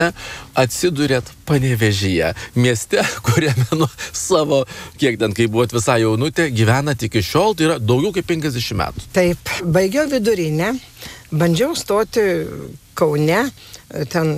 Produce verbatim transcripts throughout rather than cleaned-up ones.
atsidurėt Panevėžyje, mieste, kuriame nu savo, kiek ten, kai buvot visai jaunutė, gyvenat iki šiol, tai yra daugiau kaip penkiasdešimt metų. Taip, baigiau vidurinę, bandžiau stoti Kaune, ten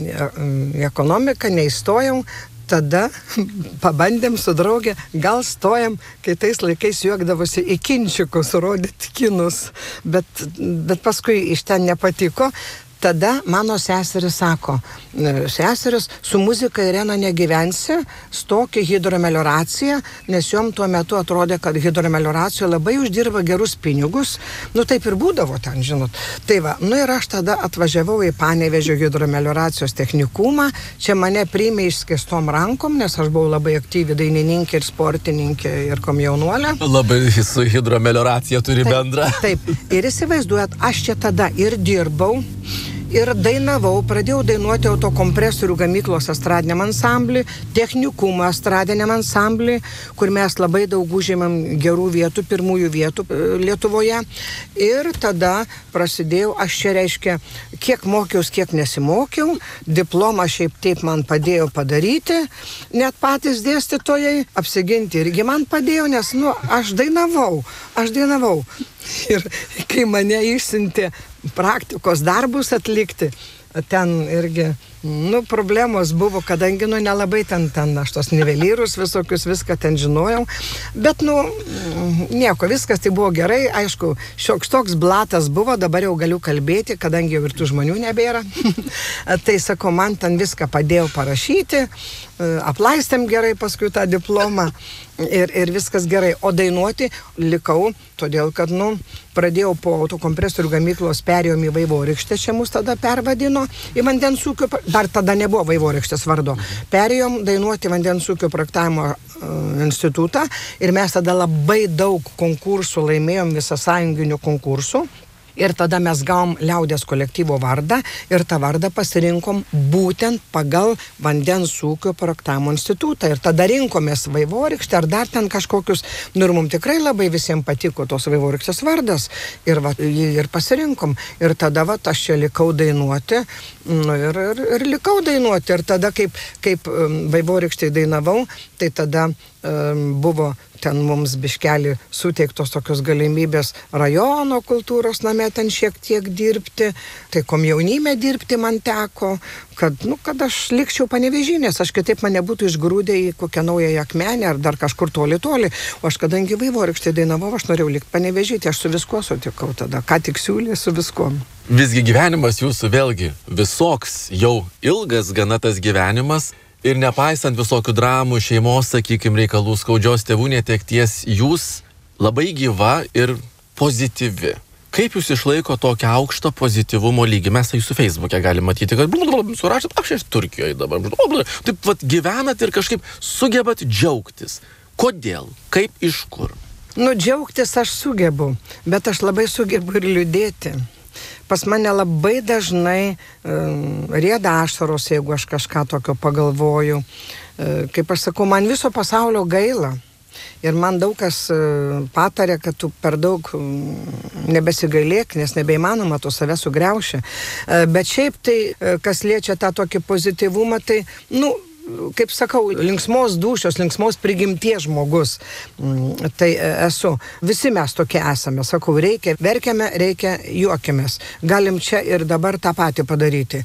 į ekonomiką neįstojau, tada pabandėm su draugė, gal stojam, kai tais laikais juokdavosi į kinčiukus rodyti kinus, bet, bet paskui iš ten nepatiko. Tada mano seseris sako, seseris, su muzika Irena negyvensi, stok į hidromelioraciją, nes jom tuo metu atrodė, kad hidromelioracijoje labai uždirba gerus pinigus. Nu taip ir būdavo ten, žinot. Tai va, nu ir aš tada atvažiavau į Panevėžio hidromelioracijos technikumą, čia mane priėmė išskėstom rankom, nes aš buvau labai aktyvi dainininkė ir sportininkė ir komjaunuolė. Labai su hidromelioracija turi taip, bendrą. Taip, ir įsivaizduojat, aš čia tada ir dirbau, ir dainavau, pradėjau dainuoti autokompresorių gamyklos estradiniam ansamblį, technikumą estradiniam ansamblį, kur mes labai daug užėmėm gerų vietų, pirmųjų vietų Lietuvoje. Ir tada prasidėjau, aš čia reiškia, kiek mokiaus, kiek nesimokiau, diplomą šiaip taip man padėjo padaryti, net patys dėstytojai apsiginti irgi man padėjo, nes, nu, aš dainavau, aš dainavau. Ir kai mane išsiuntė praktikos darbus atlikti, ten irgi, nu, problemos buvo, kadangi, nu, nelabai ten, ten aš tos nivelyrus visokius, viską ten žinojau, bet, nu, nieko, viskas tai buvo gerai, aišku, šioks toks blatas buvo, dabar jau galiu kalbėti, kadangi jau ir tų žmonių nebėra, tai, sakau, man ten viską padėjau parašyti, aplaistėm gerai paskui tą diplomą ir, ir viskas gerai, o dainuoti likau, todėl, kad, nu, pradėjau po autokompresorių gamyklos, perėjom į Vaivorykštę, čia mus tada pervadino į vandens ūkio, dar tada nebuvo Vaivorykštės vardo, perėjom dainuoti vandens ūkio projektavimo uh, institutą ir mes tada labai daug konkursų laimėjom, visasąjunginių konkursų. Ir tada mes gavom liaudės kolektyvo vardą ir tą vardą pasirinkom būtent pagal vandens ūkio projektavimo institutą. Ir tada rinkomės Vaivorykštę ar dar ten kažkokius, nu ir mums tikrai labai visiems patiko tos Vaivorykštės vardas. Ir va, jį ir pasirinkom. Ir tada va, aš čia likau dainuoti, nu ir, ir, ir likau dainuoti. Ir tada kaip, kaip um, Vaivorykštėj dainavau, tai tada um, buvo ten mums biškelį suteiktos tokios galimybės rajono kultūros name ten šiek tiek dirbti, tai komjaunime dirbti man teko, kad, nu, kad aš likčiau Panevėžy, nes aš kitaip mane būtų išgrūdę į kokią naują Akmenę ar dar kažkur toli toli, o aš kadangi Vaivorykštėj dainavau, aš norėjau likti Panevėžy, tai aš su viskuo sutikau tada, ką tik siūlė su viskuo. Visgi gyvenimas jūsų vėlgi visoks, jau ilgas gana tas gyvenimas. Ir nepaisant visokių dramų, šeimos, sakykime, reikalų, skaudžios tėvų netekties, jūs labai gyva ir pozityvi. Kaip jūs išlaiko tokią aukštą pozityvumo lygį? Mes tai jūsų Facebook'e galime matyti, kad surašėt, aš esu Turkijoje dabar. Taip vat gyvenat ir kažkaip sugebat džiaugtis. Kodėl? Kaip, iš kur? Nu, džiaugtis aš sugebu, bet aš labai sugebu ir liūdėti. Pas mane labai dažnai um, rieda ašaros, jeigu aš kažką tokio pagalvoju. Uh, kaip aš sakau, man viso pasaulio gaila. Ir man daug kas uh, patarė, kad tu per daug um, nebesigailėk, nes nebeįmanoma, tu save sugriauši. Uh, bet šiaip tai, uh, kas liečia tą tokį pozityvumą, tai, nu, kaip sakau, linksmos dūšios, linksmos prigimties žmogus. Mm, tai esu. Visi mes tokie esame. Sakau, reikia, verkiame, reikia, juokiamės. Galim čia ir dabar tą patį padaryti.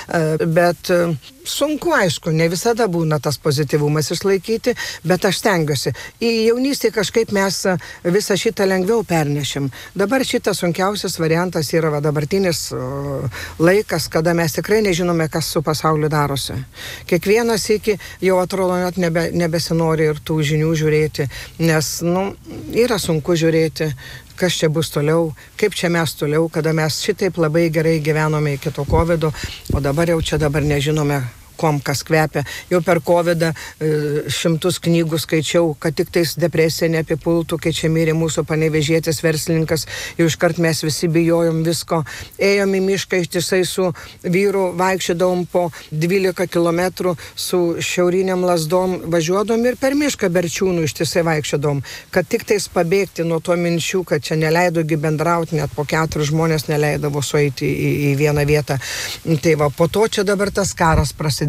Bet sunku, aišku, ne visada būna tas pozityvumas išlaikyti, bet aš stengiuosi. Į jaunystę kažkaip mes visą šitą lengviau pernešim. Dabar šitas sunkiausias variantas yra va, dabartinis laikas, kada mes tikrai nežinome, kas su pasauliu darosi. Kiekvienas iki jau atrodo net nebe, nebesinori ir tų žinių žiūrėti, nes, nu, yra sunku žiūrėti, kas čia bus toliau, kaip čia mes toliau, kada mes šitaip labai gerai gyvenome iki to kovido, o dabar jau čia dabar nežinome, kom kas kvepia. Jau per kovidą e, šimtus knygų skaičiau, kad tik tais depresija neapipultų, kai čia mirė mūsų panevėžietis verslininkas, jau iškart mes visi bijojom visko. Ėjom į mišką ištisai su vyru, vaikščiodom po dvylika kilometrų su šiauriniam lazdom, važiuodom ir per mišką Berčiūnų ištisai vaikščiodom, kad tik tais pabėgti nuo to minčių, kad čia neleidogi bendrauti, net po keturis žmonės neleidavo sueiti į, į vieną vietą. Tai va, po to čia dabar tas karas prasidėjo.